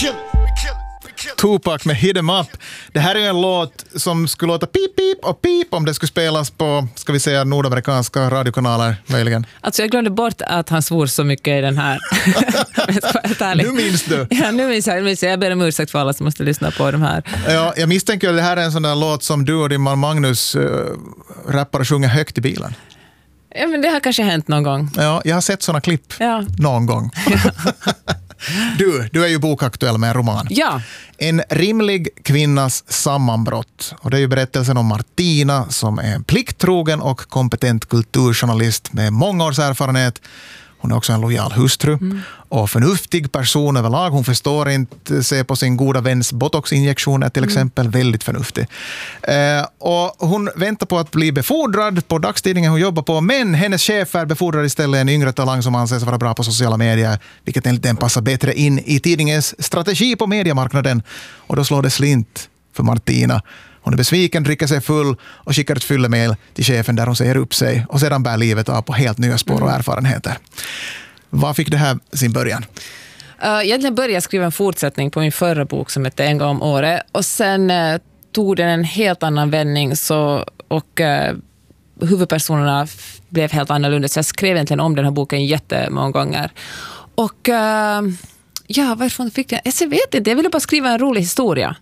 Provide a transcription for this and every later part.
Tupac med Hit 'em Up. Det här är ju en låt som skulle låta pip, pip och pip om det skulle spelas på, ska vi säga, nordamerikanska radiokanaler möjligen. Alltså jag glömde bort att han svor så mycket i den här. Nu minns du. Ja, nu minns jag. Jag ber om ursäkt för alla som måste lyssna på de här. Ja, jag misstänker att det här är en sån där låt som du och din man Magnus rappar och sjunger högt i bilen. Ja, men det har kanske hänt någon gång. Ja, jag har sett såna klipp någon gång. Du är ju bokaktuell med en roman. Ja. En rimlig kvinnas sammanbrott. Och det är ju berättelsen om Martina som är en plikttrogen och kompetent kulturjournalist med många års erfarenhet. Hon är också en lojal hustru och förnuftig person överlag. Hon förstår inte sig på sin goda väns botoxinjektioner till exempel. Väldigt förnuftig. Och hon väntar på att bli befordrad på dagstidningen hon jobbar på. Men hennes chefer befordrar istället en yngre talang som anses vara bra på sociala medier. Vilket enligt den passar bättre in i tidningens strategi på mediemarknaden. Och då slår det slint för Martina. Hon är besviken, dricker sig full och skickar ett fyllemail till chefen där hon säger upp sig. Och sedan bär livet av på helt nya spår och erfarenheter. Vad fick det här sin början? Egentligen började jag skriva en fortsättning på min förra bok som hette En gång om året. Och sen tog den en helt annan vändning och huvudpersonerna blev helt annorlunda. Så jag skrev egentligen om den här boken jättemånga gånger. Och varifrån fick jag? Jag vet inte, jag ville bara skriva en rolig historia.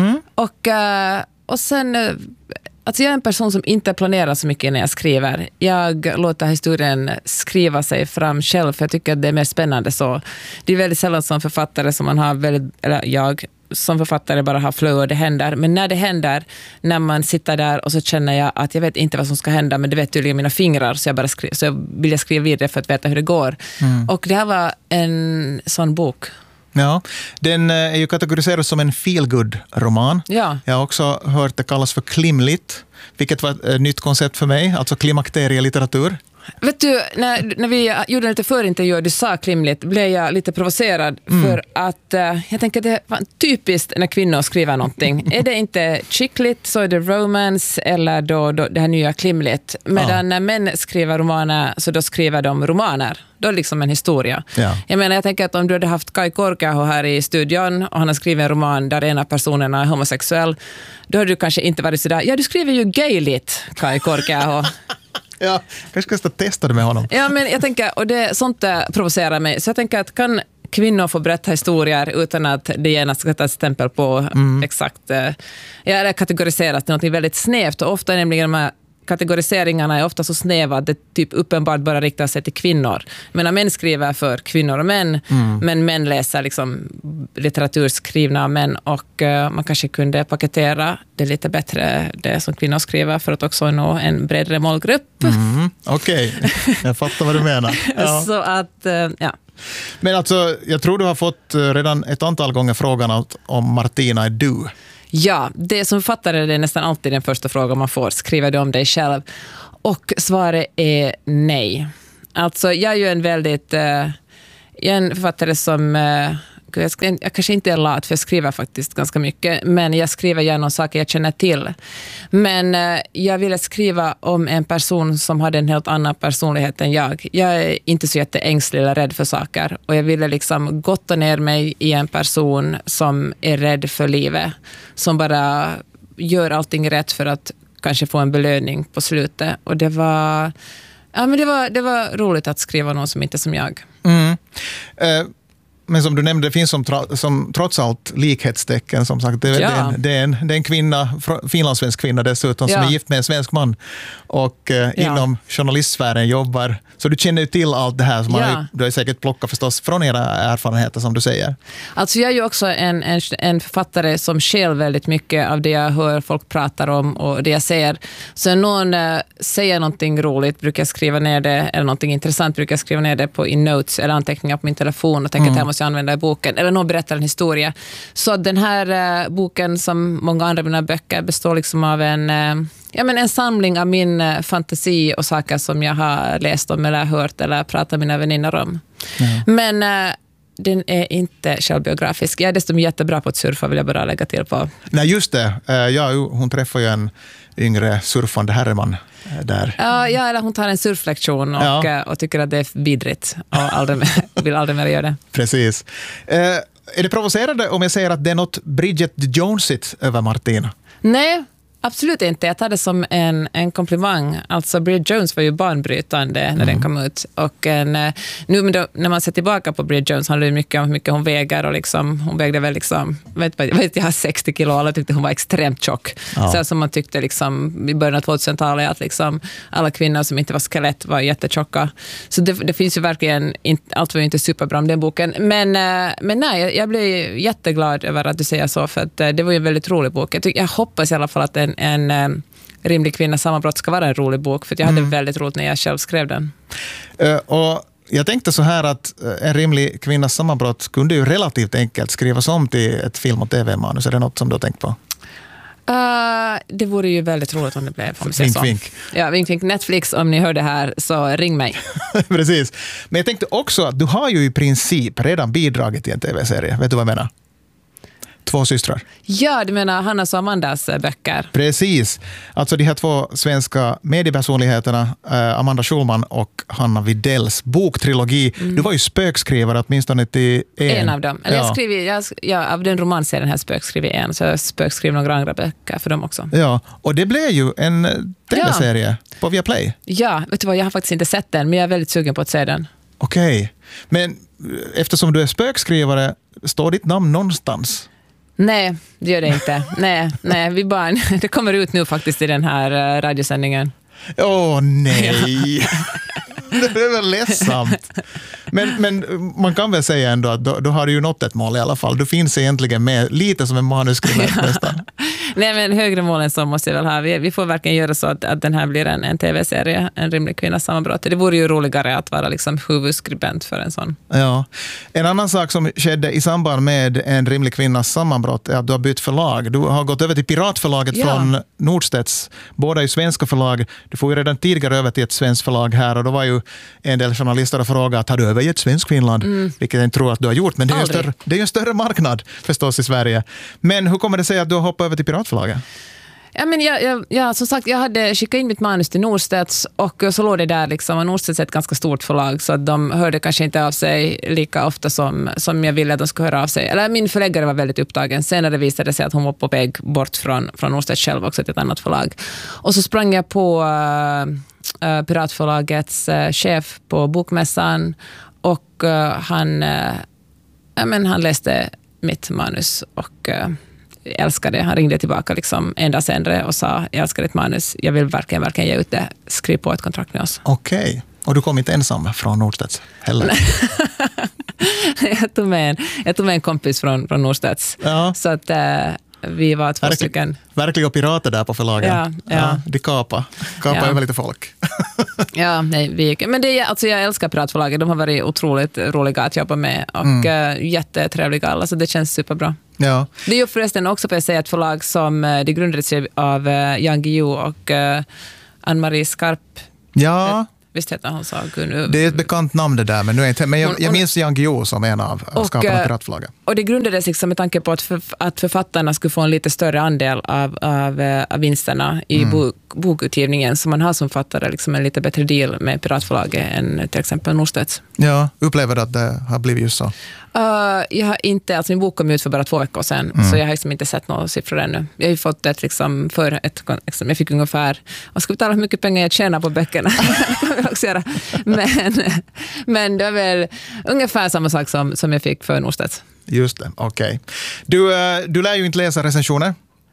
Och sen, alltså jag är en person som inte planerar så mycket när jag skriver. Jag låter historien skriva sig fram själv för jag tycker att det är mer spännande så. Det är väldigt sällan som författare som man har jag som författare bara har flow och det händer. Men när det händer, när man sitter där och så känner jag att jag vet inte vad som ska hända men det vet tydligen mina fingrar så jag vill skriva vidare för att veta hur det går. Och det här var en sån bok. Ja, den är ju kategoriserad som en feel-good-roman. Ja. Jag har också hört det kallas för klimligt, vilket var ett nytt koncept för mig, alltså klimakterielitteratur. Vet du, när vi gjorde lite förintervju och du sa klimligt blev jag lite provocerad för att jag tänker att det var typiskt när kvinnor skriver någonting. Är det inte chickligt så är det romance eller då det här nya klimligt. Medan när män skriver romaner så då skriver de romaner. Då är det liksom en historia. Ja. Jag tänker att om du hade haft Kai Korkeaho här i studion och han har skrivit en roman där en av personerna är homosexuell, då hade du kanske inte varit sådär, ja du skriver ju gayligt, Kai Korkeaho. Ja, kanske ska testa det med honom. Ja, men jag tänker, och sånt provocerar mig. Så jag tänker att kan kvinnor få berätta historier utan att det genast ska ta ett stämpel på exakt, eller kategoriserat till något väldigt snävt. Och ofta är nämligen de här kategoriseringarna är ofta så snäva att det typ uppenbart bara riktar sig till kvinnor. Men män skriver för kvinnor och män, men män läser liksom litteratur skrivna av män och man kanske kunde paketera det lite bättre, det som kvinnor skriver för att också nå en bredare målgrupp. Okej, jag fattar vad du menar. Ja. Så att, ja. Men alltså, jag tror du har fått redan ett antal gånger frågan om Martina är du. Ja, det som författare är nästan alltid den första frågan man får. Skriver du om dig själv? Och svaret är nej. Alltså jag är ju en författare som jag kanske inte är lat för jag skriver faktiskt ganska mycket, men jag skriver gärna om saker jag känner till. Men jag ville skriva om en person som hade en helt annan personlighet än jag. Jag är inte så jätteängslig eller rädd för saker och jag ville liksom gotta ner mig i en person som är rädd för livet, som bara gör allting rätt för att kanske få en belöning på slutet. Och det var roligt att skriva någon som inte är som jag. Men som du nämnde, det finns som trots allt likhetstecken. Som sagt, det är en kvinna, finlandssvensk kvinna dessutom, som är gift med en svensk man. Och inom journalistsfären jobbar. Så du känner ju till allt det här. Som du har säkert plockat förstås från era erfarenheter som du säger. Alltså jag är ju också en författare som själv väldigt mycket av det jag hör folk pratar om och det jag ser. Så när någon säger någonting roligt brukar jag skriva ner det, eller någonting intressant brukar jag skriva ner det i notes eller anteckningar på min telefon och tänka att jag måste använda i boken. Eller någon berättar en historia. Så den här boken som många andra av mina böcker består liksom av en samling av min fantasi och saker som jag har läst om eller hört eller pratat med mina vänner om. Men den är inte självbiografisk. Jag är dessutom jättebra på att surfa, vill jag bara lägga till på. Nej, just det. Hon träffar ju en yngre surfande herreman där. Ja, eller hon tar en surflektion och tycker att det är vidrigt och vill aldrig mer göra det. Precis. Är det provocerande om jag säger att det är något Bridget Jonesigt över Martina? Nej, absolut inte. Jag tar det som en komplimang. Alltså Bridget Jones var ju banbrytande när den kom ut. Och nu när man ser tillbaka på Bridget Jones handlar det mycket om hur mycket hon väger. Och liksom, hon vägde väl liksom, jag har 60 kilo, alla tyckte hon var extremt tjock. Ja. Så som man tyckte liksom, i början av 2000-talet att liksom, alla kvinnor som inte var skelett var jättetjocka. Så det finns ju verkligen, allt var ju inte superbra om den boken. Men nej, jag blev jätteglad över att du säger så, för att det var ju en väldigt rolig bok. Jag hoppas i alla fall att en rimlig kvinnas sammanbrott ska vara en rolig bok, för jag hade väldigt roligt när jag själv skrev den. Och jag tänkte så här att en rimlig kvinnas sammanbrott kunde ju relativt enkelt skrivas om till ett film- och tv-manus. Är det något som du har tänkt på? Det vore ju väldigt roligt om det blev. Vink, vink. Ja, vink, vink. Netflix, om ni hör det här, så ring mig. Precis. Men jag tänkte också att du har ju i princip redan bidragit till en tv-serie. Vet du vad jag menar? 2 systrar. Ja, du menar Hannas och Amandas böcker. Precis. Alltså de här 2 svenska mediepersonligheterna, Amanda Schulman och Hanna Widells boktrilogi. Du var ju spökskrivare åtminstone till en av dem. Eller av den romanserien här spökskriver en, så jag spökskriver några andra böcker för dem också. Ja, och det blev ju en tv-serie på Viaplay. Ja, vet du vad, jag har faktiskt inte sett den, men jag är väldigt sugen på att se den. Okej. Men eftersom du är spökskrivare, står ditt namn någonstans? Nej, det gör det inte. Nej, det kommer ut nu faktiskt i den här radiosändningen. Nej. Det är väl ledsamt. Men man kan väl säga ändå att då har du ju nått ett mål i alla fall. Du finns egentligen med lite som en manuskribent nästan. Nej, men högre mål än så måste jag väl ha. Vi får verkligen göra så att den här blir en tv-serie, en rimlig kvinnas sammanbrott. Det vore ju roligare att vara liksom huvudskribent för en sån. Ja. En annan sak som skedde i samband med en rimlig kvinnas sammanbrott är att du har bytt förlag. Du har gått över till Piratförlaget från Nordstedts. Båda är svenska förlag. Du får ju redan tidigare över till ett svenskt förlag här, och då var ju en del journalister och frågade att har du övergett svensk Finland? Vilket jag inte tror att du har gjort, men det är ju en större marknad förstås i Sverige. Men hur kommer det sig att du har hoppat över till Piratförlaget? Ja, men jag som sagt, jag hade skickat in mitt manus till Nordstedts, och så låg det där liksom, och Nordstedts är ett ganska stort förlag, så att de hörde kanske inte av sig lika ofta som jag ville att de skulle höra av sig. Eller min förläggare var väldigt upptagen. Senare visade det sig att hon var på väg bort från Nordstedts själv också till ett annat förlag. Och så sprang jag på Piratförlagets chef på bokmässan, och han läste mitt manus och älskade det. Han ringde tillbaka liksom en dag senare och sa, jag älskar ditt manus, jag vill verkligen ge ut det, skriv på ett kontrakt med oss. Okej. Och du kom inte ensam från Nordstedts heller? jag tog med en kompis från Nordstedts. Ja. Så att vi var 2 stycken. Verkliga pirater där på förlagen. Ja. De kapar över lite folk. Ja, nej, vi gick. Men jag älskar Piratförlaget. De har varit otroligt roliga att jobba med och jättetrevliga alla, så det känns superbra. Ja. Det är ju förresten också på att säga ett förlag som det grundades av Jan Guillou och Ann-Marie Skarp. Ja. Visst heter hon så? Det är ett bekant namn det där, men nu är inte, men jag minns Jan Guillou som en av skaparna av Piratförlaget. Och det grundades liksom med tanke på att författarna skulle få en lite större andel av vinsterna i bokutgivningen, så man har som författare liksom en lite bättre deal med Piratförlaget än till exempel Nordstedts. Ja, upplever du att det har blivit just så? Jag har inte, alltså min bok kom ut för bara 2 veckor sedan, så jag har liksom inte sett några siffror ännu. Jag har ju fått ett liksom, jag fick ungefär, vad ska vi tala hur mycket pengar jag tjänar på böckerna? Också göra. Men det är väl ungefär samma sak som jag fick för Nordstedts. Just det, okej. Du lär ju inte läsa recensioner.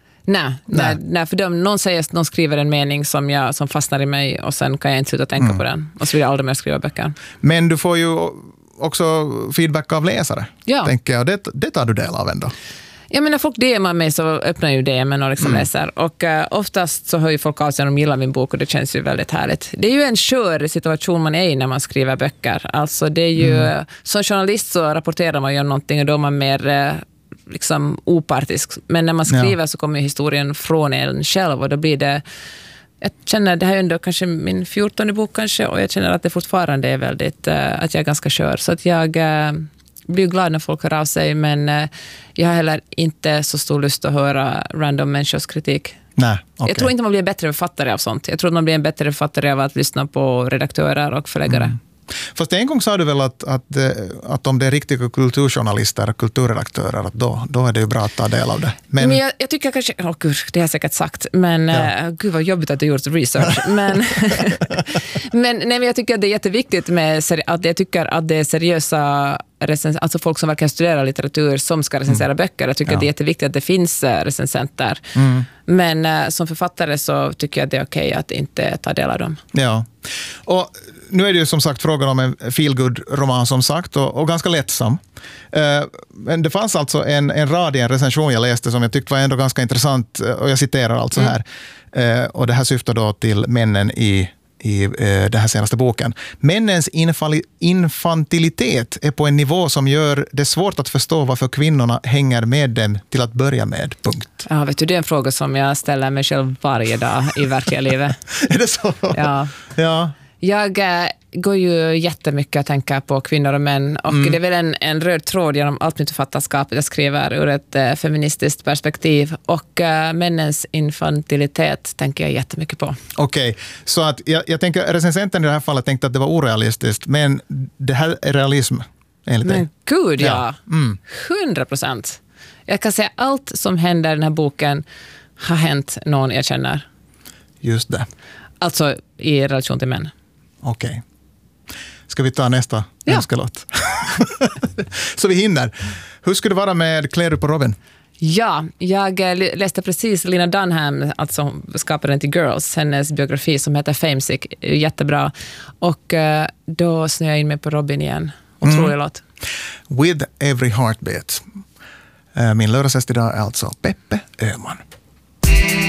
Nej, för någon skriver en mening som fastnar i mig, och sen kan jag inte sluta tänka på den. Och så vill jag aldrig mer skriva böcker. Men du får ju också feedback av läsare, tänker jag. Det tar du del av ändå. Ja, men när folk DMar mig så öppnar ju DMen och liksom läser. Och oftast så hör ju folk av sig om de gillar min bok, och det känns ju väldigt härligt. Det är ju en skör situation man är i när man skriver böcker. Alltså det är ju, som journalist så rapporterar man ju om någonting, och då är man mer liksom opartisk. Men när man skriver så kommer historien från en själv, och då blir det, jag känner, det här är ändå kanske min 14:e bok kanske, och jag känner att det fortfarande är väldigt, att jag är ganska skör. Så att jag blir glad när folk hör av sig, men jag har heller inte så stor lust att höra random människors kritik. Nej, okay. Jag tror inte man blir en bättre författare av sånt. Jag tror att man blir en bättre författare av att lyssna på redaktörer och förläggare. Fast en gång sa du väl att om det är riktiga kulturjournalister, kulturredaktörer, att då är det ju bra att ta del av det. Men jag tycker kanske, gud, det har jag säkert sagt, men gud vad jobbigt att du gjort research. men jag tycker att det är jätteviktigt att jag tycker att det är seriösa alltså folk som verkligen studerar litteratur som ska recensera böcker. Jag tycker att det är jätteviktigt att det finns recensenter. Men som författare så tycker jag att det är okej att inte ta del av dem. Ja, och nu är det ju som sagt frågan om en feelgood-roman som sagt och ganska lättsam. Men det fanns alltså en rad i en recension jag läste som jag tyckte var ändå ganska intressant, och jag citerar alltså här. Och det här syftar då till männen i den här senaste boken. Männens infantilitet är på en nivå som gör det svårt att förstå varför kvinnorna hänger med dem till att börja med. Punkt. Ja, vet du, det är en fråga som jag ställer mig själv varje dag i verkliga livet. Är det så? Ja. Jag går ju jättemycket att tänka på kvinnor och män, och det är väl en röd tråd genom allt mitt författarskap. Jag skriver ur ett feministiskt perspektiv, och männens infantilitet tänker jag jättemycket på. Okej, så att jag tänker, recensenten i det här fallet tänkte att det var orealistiskt, men det här är realism enligt dig? Men gud, ja. 100%. Jag kan säga allt som händer i den här boken har hänt någon jag känner. Just det. Alltså i relation till män. Okej. Ska vi ta nästa önskelåt? Så vi hinner. Hur ska det vara med Klär du på Robin? Ja, jag läste precis Lena Dunham, alltså skaparen till Girls, hennes biografi som heter Famesick, jättebra. Och då snöade jag in mig på Robin igen. Otrolig låt. With every heartbeat. Min lördagsgäst idag är alltså Peppe Öhman.